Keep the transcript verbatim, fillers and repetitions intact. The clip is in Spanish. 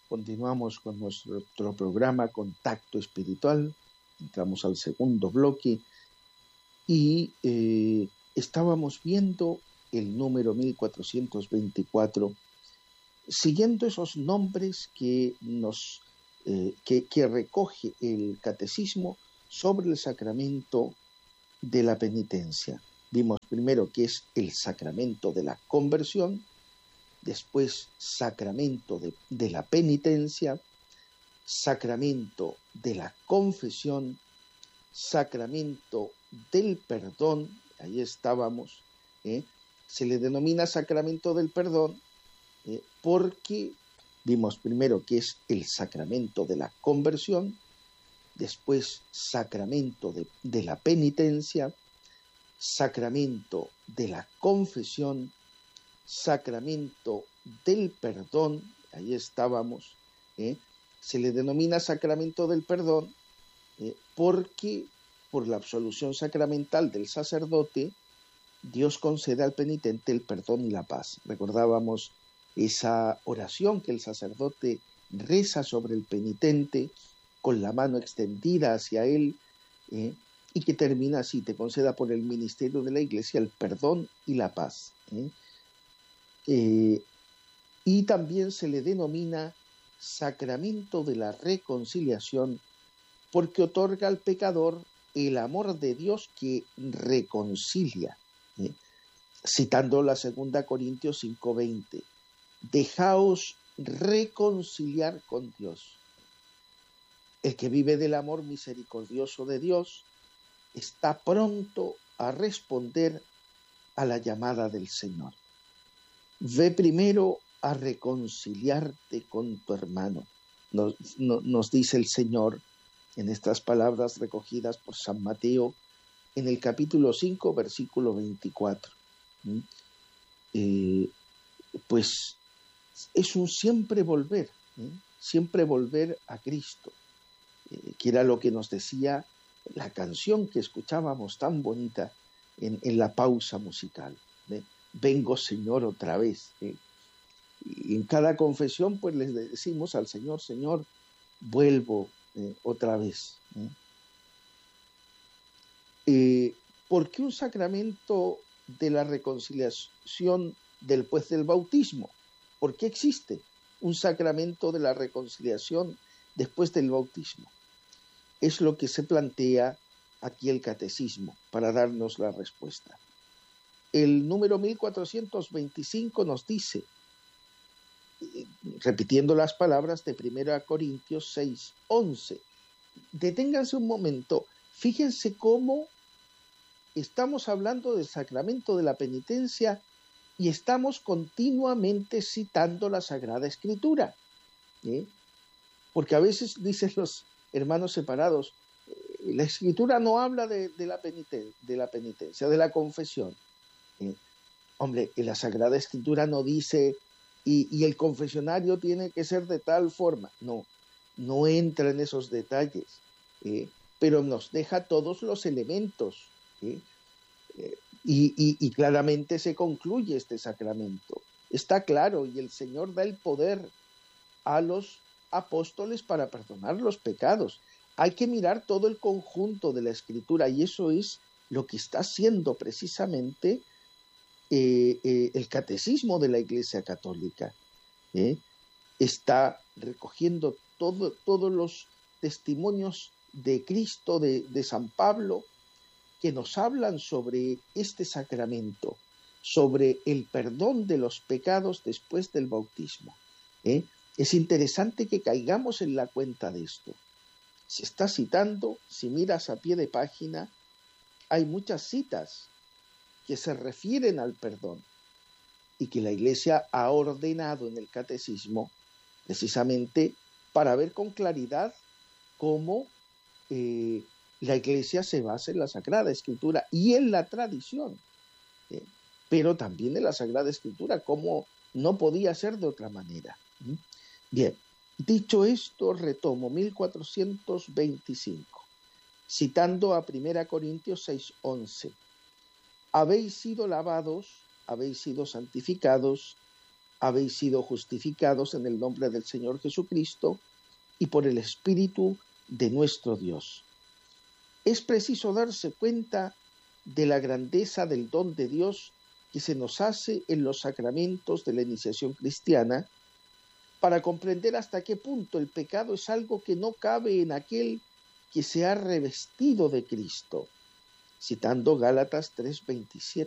Continuamos con nuestro programa Contacto Espiritual. Entramos al segundo bloque y eh, estábamos viendo el número mil cuatrocientos veinticuatro, siguiendo esos nombres que, nos, eh, que, que recoge el Catecismo sobre el sacramento de la penitencia. Vimos primero que es el sacramento de la conversión, después sacramento de, de la penitencia, sacramento de la confesión, sacramento del perdón, ahí estábamos, ¿eh? Se le denomina sacramento del perdón eh, porque vimos primero que es el sacramento de la conversión, después sacramento de, de la penitencia, sacramento de la confesión, sacramento del perdón, ahí estábamos, ¿eh? Se le denomina sacramento del perdón eh, porque por la absolución sacramental del sacerdote, Dios concede al penitente el perdón y la paz. Recordábamos esa oración que el sacerdote reza sobre el penitente con la mano extendida hacia él eh, y que termina así: te conceda por el ministerio de la Iglesia el perdón y la paz. ¿eh? Eh, y también se le denomina sacramento de la reconciliación porque otorga al pecador el amor de Dios que reconcilia. ¿eh? Citando la segunda Corintios cinco veinte, dejaos reconciliar con Dios. El que vive del amor misericordioso de Dios está pronto a responder a la llamada del Señor. Ve primero a reconciliarte con tu hermano, nos, no, nos dice el Señor en estas palabras recogidas por San Mateo en el capítulo cinco, versículo veinticuatro. ¿Mm? Eh, pues es un siempre volver, ¿eh? siempre volver a Cristo, eh, que era lo que nos decía la canción que escuchábamos tan bonita en, en la pausa musical. ¿eh? Vengo, Señor, otra vez. ¿eh? Y en cada confesión pues les decimos al Señor: Señor, vuelvo eh, otra vez. ¿eh? Eh, ¿Por qué un sacramento de la reconciliación después del bautismo? ¿Por qué existe un sacramento de la reconciliación después del bautismo? Es lo que se plantea aquí el Catecismo para darnos la respuesta. El número mil cuatrocientos veinticinco nos dice, repitiendo las palabras de primera Corintios seis once, deténganse un momento, fíjense cómo estamos hablando del sacramento de la penitencia y estamos continuamente citando la Sagrada Escritura, ¿eh? Porque a veces dicen los hermanos separados, eh, la Escritura no habla de, de, la peniten- de la penitencia, de la confesión. ¿eh? Hombre, en la Sagrada Escritura no dice y, y el confesionario tiene que ser de tal forma. No, no entra en esos detalles, ¿eh? pero nos deja todos los elementos, ¿eh? Eh, y, y, y claramente se concluye este sacramento. Está claro, y el Señor da el poder a los apóstoles para perdonar los pecados. Hay que mirar todo el conjunto de la Escritura, y eso es lo que está haciendo precisamente eh, eh, el Catecismo de la Iglesia Católica. ¿eh? Está recogiendo todo, todos los testimonios de Cristo, de, de San Pablo, que nos hablan sobre este sacramento, sobre el perdón de los pecados después del bautismo. ¿eh? Es interesante que caigamos en la cuenta de esto. Se está citando, si miras a pie de página, hay muchas citas que se refieren al perdón y que la Iglesia ha ordenado en el Catecismo precisamente para ver con claridad cómo eh, la Iglesia se basa en la Sagrada Escritura y en la tradición, ¿eh? pero también en la Sagrada Escritura, como no podía ser de otra manera. ¿eh? Bien, dicho esto, retomo mil cuatrocientos veinticinco, citando a primera Corintios seis once. Habéis sido lavados, habéis sido santificados habéis sido justificados en el nombre del Señor Jesucristo y por el Espíritu de nuestro Dios. Es preciso darse cuenta de la grandeza del don de Dios que se nos hace en los sacramentos de la iniciación cristiana para comprender hasta qué punto el pecado es algo que no cabe en aquel que se ha revestido de Cristo. Citando Gálatas tres veintisiete.